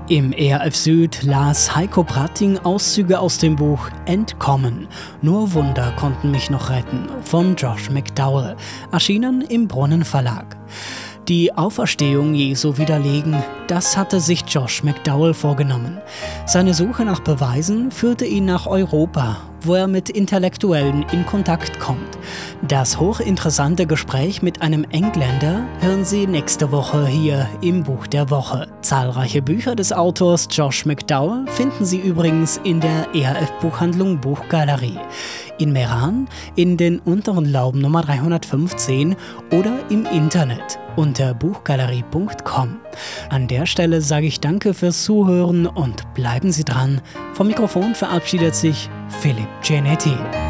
Im ERF Süd las Heiko Pratting Auszüge aus dem Buch Entkommen. Nur Wunder konnten mich noch retten von Josh McDowell, erschienen im Brunnen Verlag. Die Auferstehung Jesu widerlegen, das hatte sich Josh McDowell vorgenommen. Seine Suche nach Beweisen führte ihn nach Europa, wo er mit Intellektuellen in Kontakt kommt. Das hochinteressante Gespräch mit einem Engländer hören Sie nächste Woche hier im Buch der Woche. Zahlreiche Bücher des Autors Josh McDowell finden Sie übrigens in der ERF-Buchhandlung Buchgalerie. In Meran, in den Unteren Lauben Nummer 315 oder im Internet unter buchgalerie.com. An der Stelle sage ich danke fürs Zuhören und bleiben Sie dran. Vom Mikrofon verabschiedet sich Philipp Genetti.